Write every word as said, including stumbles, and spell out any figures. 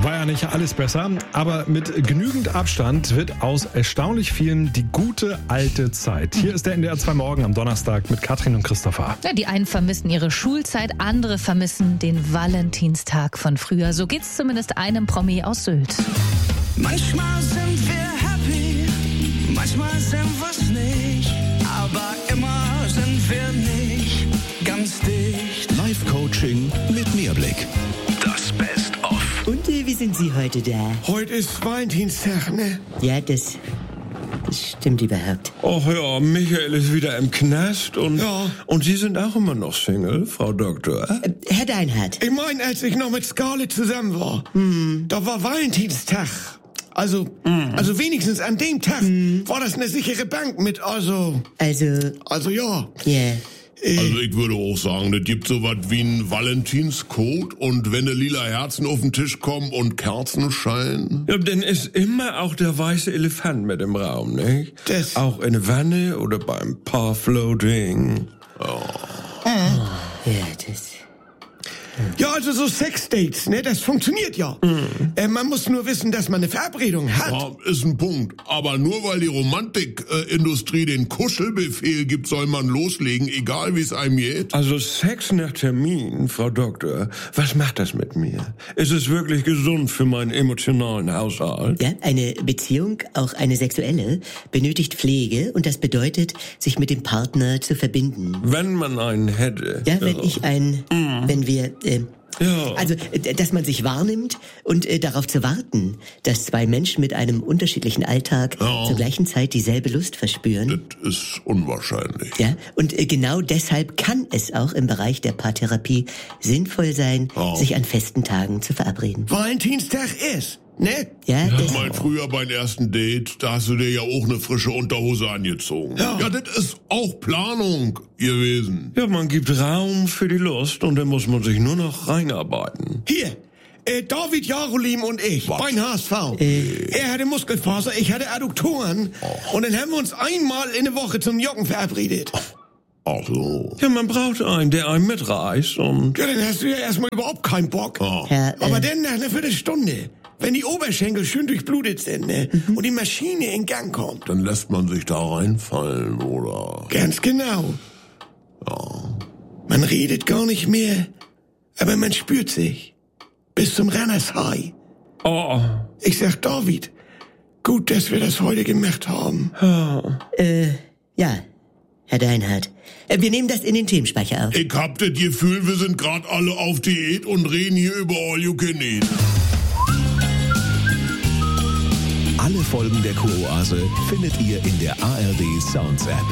War ja nicht alles besser, aber mit genügend Abstand wird aus erstaunlich vielen die gute alte Zeit. Hier ist der N D R zwei Morgen am Donnerstag mit Katrin und Christopher. Ja, die einen vermissen ihre Schulzeit, andere vermissen den Valentinstag von früher. So geht's zumindest einem Promi aus Sylt. Manchmal sind wir happy, manchmal sind wir's nicht, aber immer sind wir nicht ganz dicht. Live-Coaching mit Mehrblick. Das Best-of. Und äh, wie sind Sie heute da? Heute ist Valentinstag, ne? Ja, das, das stimmt überhaupt. Ach ja, Michael ist wieder im Knast und, Ja. und Sie sind auch immer noch Single, Frau Doktor. Äh, Herr Deinhardt. Ich meine, als ich noch mit Scarlett zusammen war, hm. da war Valentinstag. Also, mm. also wenigstens an dem Tag mm. war das eine sichere Bank mit, also... Also, Also ja. ja. Also ich würde auch sagen, das gibt so was wie einen Valentinscode und wenn da lila Herzen auf den Tisch kommen und Kerzen scheinen. Ja, dann ist immer auch der weiße Elefant mit im Raum, nicht? Das. Auch in der Wanne oder beim Parfloating. Oh. Ja, das... Ja, also so Sexdates, ne, das funktioniert ja. Mhm. Äh, man muss nur wissen, dass man eine Verabredung hat. Ja, ist ein Punkt. Aber nur weil die Romantikindustrie den Kuschelbefehl gibt, soll man loslegen, egal wie es einem geht. Also Sex nach Termin, Frau Doktor, was macht das mit mir? Ist es wirklich gesund für meinen emotionalen Haushalt? Ja, eine Beziehung, auch eine sexuelle, benötigt Pflege und das bedeutet, sich mit dem Partner zu verbinden. Wenn man einen hätte. Ja, wenn ja. ich ein, mhm. wenn wir, äh, ja. also, äh, dass man sich wahrnimmt und äh, darauf zu warten, dass zwei Menschen mit einem unterschiedlichen Alltag ja. zur gleichen Zeit dieselbe Lust verspüren. Das ist unwahrscheinlich. Ja, und äh, genau deshalb kann es auch im Bereich der Paartherapie sinnvoll sein, ja. sich an festen Tagen zu verabreden. Valentinstag ist, ne? Ja, Ich das, mein, früher beim ersten Date, da hast du dir ja auch eine frische Unterhose angezogen. Ja. Ja, das ist auch Planung gewesen. Ja, man gibt Raum für die Lust und dann muss man sich nur noch reinarbeiten. Hier, äh, David Jarolim und ich, Was? beim H S V. Äh. Er hatte Muskelfaser, ich hatte Adduktoren. Oh. Und dann haben wir uns einmal in der Woche zum Joggen verabredet. Ach so. Ja, man braucht einen, der einen mitreißt und... Ja, dann hast du ja erstmal überhaupt keinen Bock. Ja. Herr, äh, Aber dann nach einer Viertelstunde, wenn die Oberschenkel schön durchblutet sind, ne, Mhm. und die Maschine in Gang kommt. Dann lässt man sich da reinfallen, oder? Ganz genau. Ja. Man redet gar nicht mehr, aber man spürt sich. Bis zum Runners High. Oh. Ich sag David, gut, dass wir das heute gemacht haben. äh, ja, Herr Deinhardt. Äh, wir nehmen das in den Themenspeicher auf. Ich hab das Gefühl, wir sind gerade alle auf Diät und reden hier über All You Can Eat. Alle Folgen der Kuroase findet ihr in der A R D Sounds App.